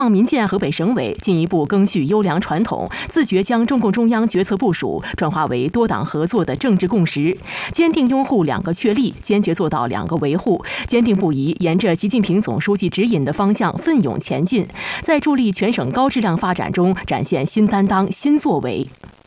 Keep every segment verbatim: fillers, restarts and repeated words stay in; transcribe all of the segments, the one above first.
民建河北省委进一步赓续优良传统，自觉将中共中央决策部署转化为多党合作的政治共识，坚定拥护两个确立，坚决做到两个维护，坚定不移沿着习近平总书记指引的方向奋勇前进，在助力全省高质量发展中展现新担当、新作为。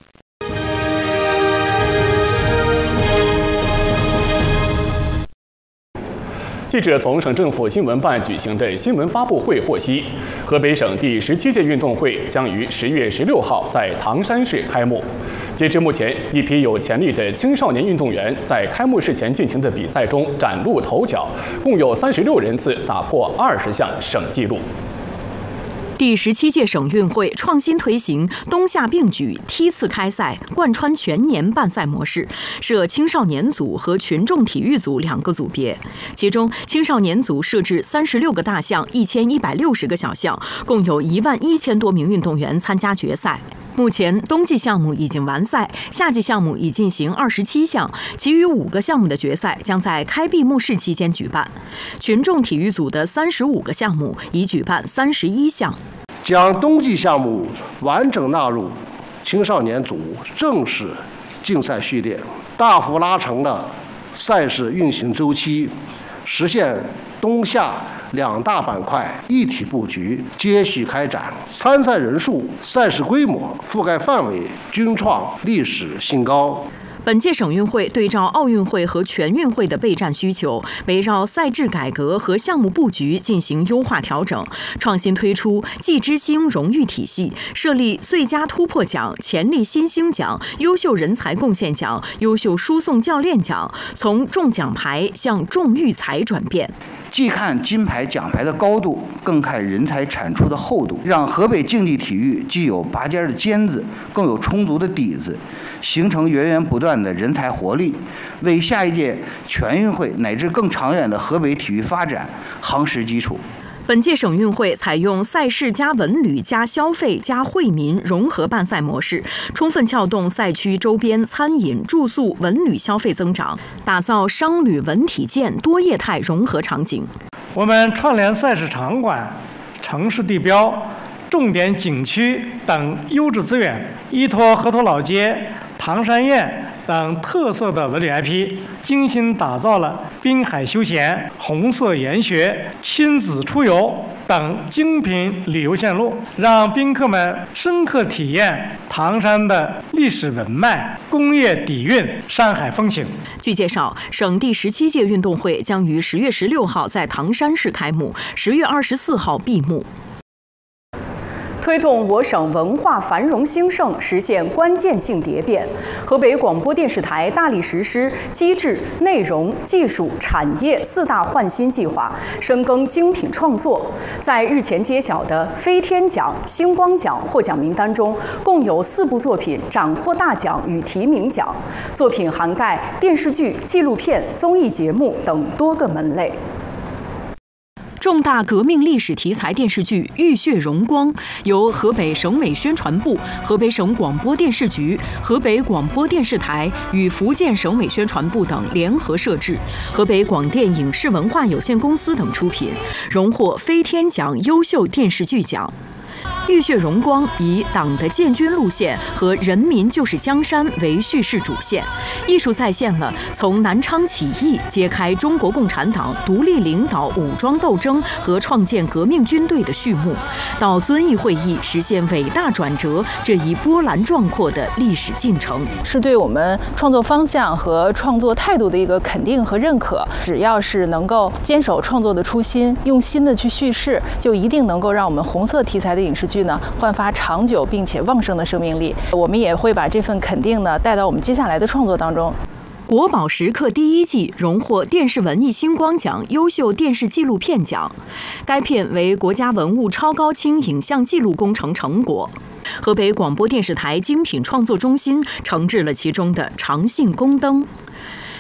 记者从省政府新闻办举行的新闻发布会获悉，河北省第十七届运动会将于十月十六号在唐山市开幕。截至目前，一批有潜力的青少年运动员在开幕式前进行的比赛中崭露头角，共有三十六人次打破二十项省纪录。 第十七届省运会创新推行冬夏并举梯次开赛，贯穿全年办赛模式，设青少年组和群众体育组两个组别。其中，青少年组设置三十六个大项、一千一百六十个小项，共有一万一千多名运动员参加决赛。目前，冬季项目已经完赛，夏季项目已进行二十七项，其余五个项目的决赛将在开闭幕式期间举办。群众体育组的三十五个项目已举办三十一项。 将冬季项目完整纳入青少年组正式竞赛序列，大幅拉长了赛事运行周期，实现冬夏两大板块一体布局，接续开展。参赛人数、赛事规模、覆盖范围均创历史新高。 本届省运会对照奥运会和全运会的备战需求，围绕赛制改革和项目布局进行优化调整，创新推出季之星荣誉体系，设立最佳突破奖、潜力新星奖、优秀人才贡献奖、优秀输送教练奖，从重奖牌向重育才转变。 既看金牌奖牌的高度，更看人才产出的厚度，让河北竞技体育既有拔尖的尖子，更有充足的底子，形成源源不断的人才活力，为下一届全运会乃至更长远的河北体育发展夯实基础。 本届省运会采用赛事加文旅加消费加惠民融合办赛模式，充分撬动赛区周边餐饮、住宿、文旅消费增长，打造商旅文体健多业态融合场景。 我们串联赛事场馆、城市地标、重点景区等优质资源，依托河头老街、唐山宴等特色的文旅 I P， 精心打造了滨海休闲、红色研学、亲子出游等精品旅游线路，让宾客们深刻体验唐山的历史文脉、工业底蕴、山海风情。 据介绍，省第十七届运动会将于十月十六号在唐山市开幕，十月二十四号闭幕。 推动我省文化繁荣兴盛实现关键性蝶变，河北广播电视台大力实施机制、内容、技术、产业四大换新计划，深耕精品创作。在日前揭晓的飞天奖、星光奖获奖名单中，共有四部作品斩获大奖与提名奖，作品涵盖电视剧、纪录片、综艺节目等多个门类。 重大革命历史题材电视剧《浴血荣光》由河北省委宣传部、河北省广播电视局、河北广播电视台与福建省委宣传部等联合摄制，河北广电影视文化有限公司等出品，荣获飞天奖优秀电视剧奖。浴血荣光以党的建军路线和人民就是江山为叙事主线，艺术再现了从南昌起义揭开中国共产党独立领导武装斗争和创建革命军队的序幕，到遵义会议实现伟大转折这一波澜壮阔的历史进程， 是对我们创作方向和创作态度的一个肯定和认可。只要是能够坚守创作的初心，用心的去叙事，就一定能够让我们红色题材的影视剧呢焕发长久并且旺盛的生命力。我们也会把这份肯定呢带到我们接下来的创作当中。 国宝时刻第一季荣获电视文艺星光奖优秀电视纪录片奖，该片为国家文物超高清影像记录工程成果。河北广播电视台精品创作中心承制了其中的长信宫灯。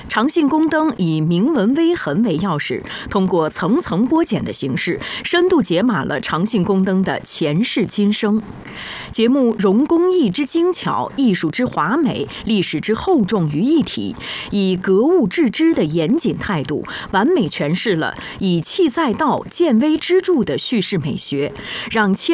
长信宫灯以铭文微痕为钥匙，通过层层剥茧的形式，深度解码了长信宫灯的前世今生。节目融工艺之精巧、艺术之华美、历史之厚重于一体，以格物致知的严谨态度，完美诠释了以气在道、见微知著的叙事美学，让千